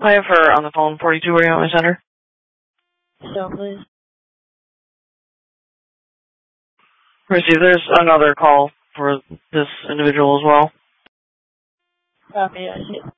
I have her on the phone, 42, where you want me to send her? So, please. Receive, there's another call for this individual as well. Copy, I see it.